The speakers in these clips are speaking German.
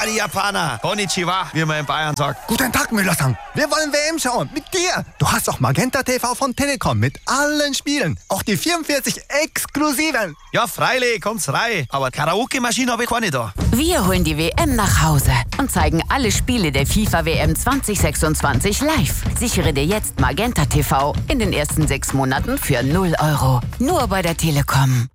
die Japaner. Konnichiwa, wie man in Bayern sagt. Guten Tag, Müller-san. Wir wollen WM schauen. Mit dir. Du hast doch Magenta TV von Telekom mit allen Spielen. Auch die 44 exklusiven. Ja, freilich, kommt's rein. Aber Karaoke-Maschine habe ich keine da. Wir holen die WM nach Hause und zeigen alle Spiele der FIFA-WM 2026 live. Sichere dir jetzt Magenta TV in den ersten 6 Monaten für 0 €. Nur bei der Telekom.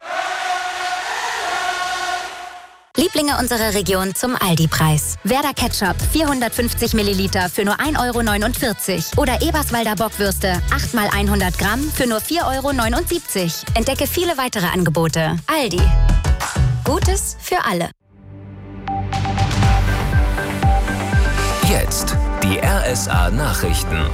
Lieblinge unserer Region zum Aldi-Preis. Werder Ketchup 450 Milliliter für nur 1,49 € oder Eberswalder Bockwürste 8 x 100 Gramm für nur 4,79 €. Entdecke viele weitere Angebote. Aldi. Gutes für alle. Jetzt die RSA Nachrichten.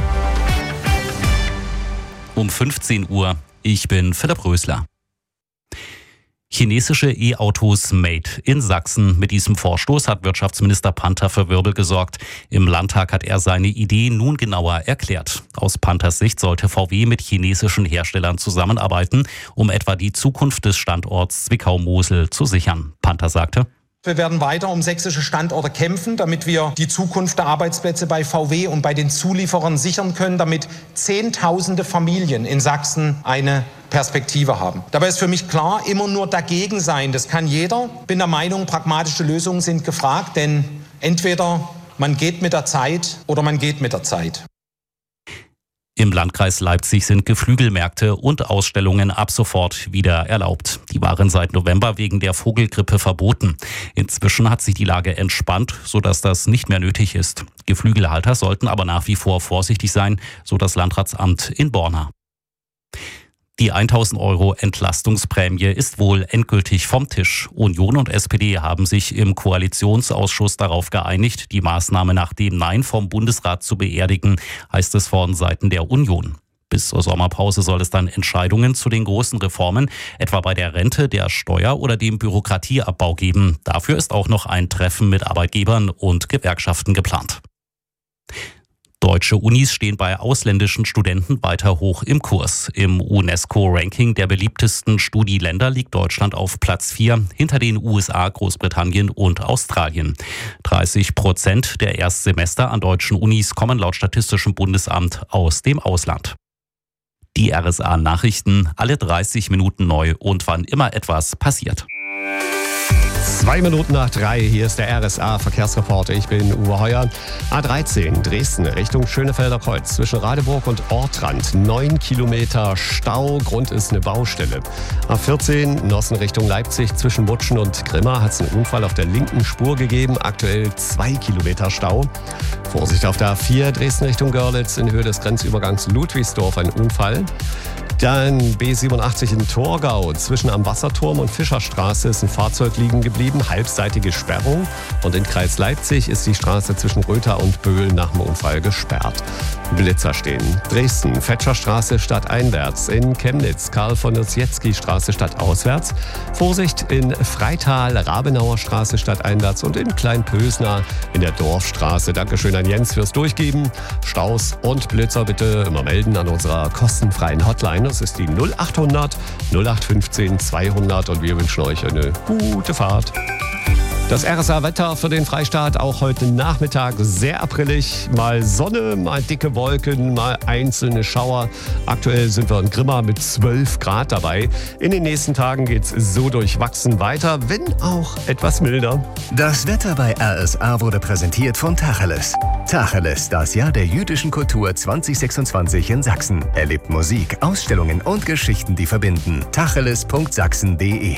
Um 15 Uhr. Ich bin Philipp Rösler. Chinesische E-Autos made in Sachsen. Mit diesem Vorstoß hat Wirtschaftsminister Panther für Wirbel gesorgt. Im Landtag hat er seine Idee nun genauer erklärt. Aus Panthers Sicht sollte VW mit chinesischen Herstellern zusammenarbeiten, um etwa die Zukunft des Standorts Zwickau-Mosel zu sichern. Panther sagte: Wir werden weiter um sächsische Standorte kämpfen, damit wir die Zukunft der Arbeitsplätze bei VW und bei den Zulieferern sichern können, damit Zehntausende Familien in Sachsen eine Perspektive haben. Dabei ist für mich klar, immer nur dagegen sein, das kann jeder. Ich bin der Meinung, pragmatische Lösungen sind gefragt, denn entweder man geht mit der Zeit oder man geht mit der Zeit. Im Landkreis Leipzig sind Geflügelmärkte und Ausstellungen ab sofort wieder erlaubt. Die waren seit November wegen der Vogelgrippe verboten. Inzwischen hat sich die Lage entspannt, sodass das nicht mehr nötig ist. Geflügelhalter sollten aber nach wie vor vorsichtig sein, so das Landratsamt in Borna. Die 1.000 € Entlastungsprämie ist wohl endgültig vom Tisch. Union und SPD haben sich im Koalitionsausschuss darauf geeinigt, die Maßnahme nach dem Nein vom Bundesrat zu beerdigen, heißt es von Seiten der Union. Bis zur Sommerpause soll es dann Entscheidungen zu den großen Reformen, etwa bei der Rente, der Steuer- oder dem Bürokratieabbau geben. Dafür ist auch noch ein Treffen mit Arbeitgebern und Gewerkschaften geplant. Deutsche Unis stehen bei ausländischen Studenten weiter hoch im Kurs. Im UNESCO-Ranking der beliebtesten Studieländer liegt Deutschland auf Platz 4, hinter den USA, Großbritannien und Australien. 30% der Erstsemester an deutschen Unis kommen laut Statistischem Bundesamt aus dem Ausland. Die RSA-Nachrichten, alle 30 Minuten neu und wann immer etwas passiert. 2:02, hier ist der RSA-Verkehrsreporter. Ich bin Uwe Heuer. A13 Dresden Richtung Schönefelder Kreuz zwischen Radeburg und Ortrand. 9 Kilometer Stau, Grund ist eine Baustelle. A14 Nossen Richtung Leipzig zwischen Mutschen und Grimma hat es einen Unfall auf der linken Spur gegeben. Aktuell 2 Kilometer Stau. Vorsicht auf der A4 Dresden Richtung Görlitz in Höhe des Grenzübergangs Ludwigsdorf ein Unfall. Dann B87 in Torgau. Zwischen am Wasserturm und Fischerstraße ist ein Fahrzeug liegen geblieben. Halbseitige Sperrung. Und in Kreis Leipzig ist die Straße zwischen Rötha und Böhl nach dem Unfall gesperrt. Blitzer stehen. Dresden, Fetscherstraße stadteinwärts. In Chemnitz, Karl-von-Ossietzky-Straße stadtauswärts. Vorsicht in Freital, Rabenauer Straße stadteinwärts und in Kleinpösner in der Dorfstraße. Dankeschön an Jens fürs Durchgeben. Staus und Blitzer bitte immer melden an unserer kostenfreien Hotline. Das ist die 0800 0815 200 und wir wünschen euch eine gute Fahrt. Das RSA-Wetter für den Freistaat auch heute Nachmittag sehr aprillig. Mal Sonne, mal dicke Wolken, mal einzelne Schauer. Aktuell sind wir in Grimma mit 12 Grad dabei. In den nächsten Tagen geht's so durchwachsen weiter, wenn auch etwas milder. Das Wetter bei RSA wurde präsentiert von Tacheles. Tacheles, das Jahr der jüdischen Kultur 2026 in Sachsen. Erlebt Musik, Ausstellungen und Geschichten, die verbinden. tacheles.sachsen.de.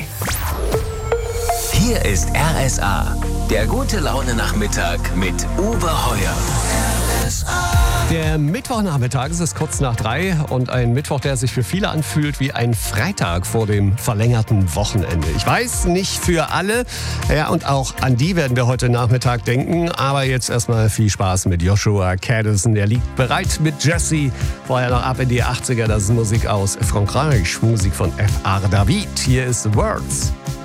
Hier ist RSA, der Gute-Laune-Nachmittag mit Uwe Heuer. Der Mittwochnachmittag, es ist kurz nach 3 und ein Mittwoch, der sich für viele anfühlt wie ein Freitag vor dem verlängerten Wochenende. Ich weiß, nicht für alle, ja, und auch an die werden wir heute Nachmittag denken, aber jetzt erstmal viel Spaß mit Joshua Caddison, der liegt bereit mit Jesse, vorher noch ab in die 80er, das ist Musik aus Frankreich, Musik von F.R. David, hier ist Words.